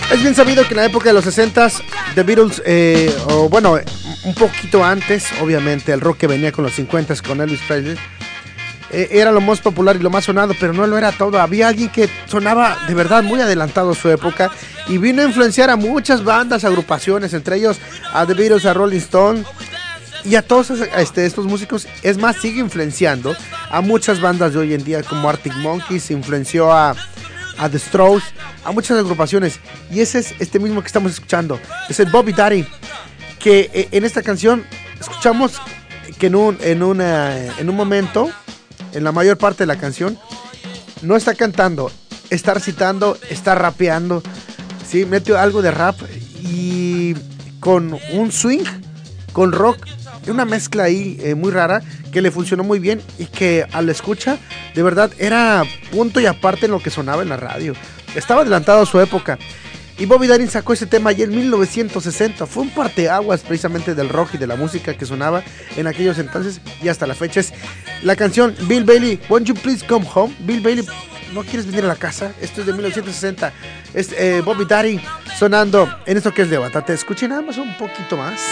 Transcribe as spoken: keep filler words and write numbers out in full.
Es bien sabido que en la época de los sesentas, The Beatles, eh, o bueno, un poquito antes, obviamente, el rock que venía con los cincuentas con Elvis Presley, eh, era lo más popular y lo más sonado, pero no lo era todo. Había alguien que sonaba de verdad muy adelantado a su época y vino a influenciar a muchas bandas, agrupaciones, entre ellos a The Beatles, a Rolling Stone y a todos este, estos músicos. Es más, sigue influenciando a muchas bandas de hoy en día, como Arctic Monkeys, influenció a... a The Strokes, a muchas agrupaciones, y ese es este mismo que estamos escuchando, es el Bobby Darin, que eh, en esta canción escuchamos que en un, en, una, en un momento, en la mayor parte de la canción, no está cantando, está recitando, está rapeando, ¿sí? Mete algo de rap y con un swing, con rock, una mezcla ahí eh, muy rara que le funcionó muy bien y que a la escucha de verdad era punto y aparte en lo que sonaba en la radio. Estaba adelantado a su época y Bobby Darin sacó ese tema ya en mil novecientos sesenta. Fue un parteaguas precisamente del rock y de la música que sonaba en aquellos entonces y hasta la fecha. Es la canción Bill Bailey, Won't You Please Come Home. Bill Bailey, ¿no quieres venir a la casa? Esto es de mil novecientos sesenta. Es eh, Bobby Darin sonando en esto que es de Batate. Escuchen nada más un poquito más.